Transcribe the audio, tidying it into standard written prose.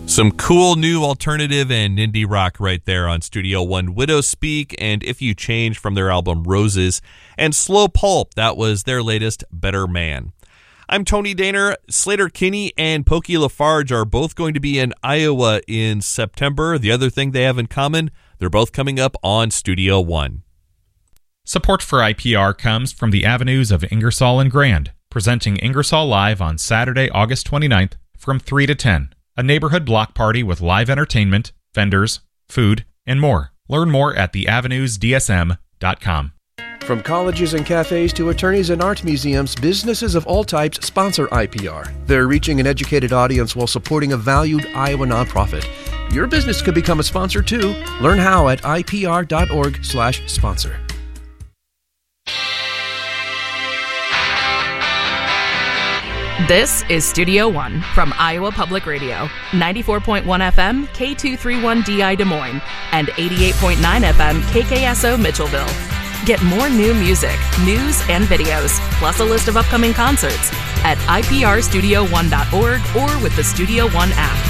Some cool new alternative and indie rock right there on Studio One. Widow Speak and If You Change from their album Roses, and Slow Pulp, that was their latest Better Man. I'm Tony Daner. Slater Kinney and Pokey Lafarge are both going to be in Iowa in September. The other thing they have in common, they're both coming up on Studio One. Support for IPR comes from the Avenues of Ingersoll and Grand, presenting Ingersoll Live on Saturday, August 29th from 3 to 10. A neighborhood block party with live entertainment, vendors, food, and more. Learn more at theavenusdsm.com. From colleges and cafes to attorneys and art museums, businesses of all types sponsor IPR. They're reaching an educated audience while supporting a valued Iowa nonprofit. Your business could become a sponsor too. Learn how at ipr.org/sponsor. This is Studio One from Iowa Public Radio, 94.1 FM, K231DI Des Moines, and 88.9 FM, KKSO Mitchellville. Get more new music, news, and videos, plus a list of upcoming concerts at iprstudio1.org or with the Studio One app.